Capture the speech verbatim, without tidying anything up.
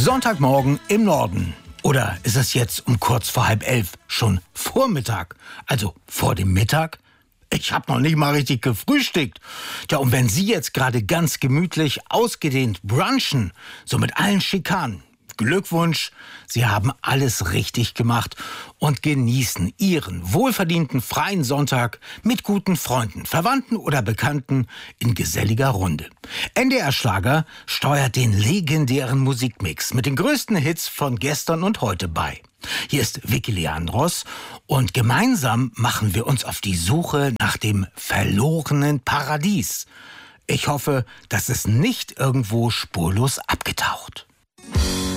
Sonntagmorgen im Norden. Oder ist es jetzt um kurz vor halb elf schon Vormittag? Also vor dem Mittag? Ich habe noch nicht mal richtig gefrühstückt. Tja, und wenn Sie jetzt gerade ganz gemütlich ausgedehnt brunchen, so mit allen Schikanen, Glückwunsch, Sie haben alles richtig gemacht und genießen Ihren wohlverdienten freien Sonntag mit guten Freunden, Verwandten oder Bekannten in geselliger Runde. N D R Schlager steuert den legendären Musikmix mit den größten Hits von gestern und heute bei. Hier ist Vicky Leandros und gemeinsam machen wir uns auf die Suche nach dem verlorenen Paradies. Ich hoffe, das ist nicht irgendwo spurlos abgetaucht.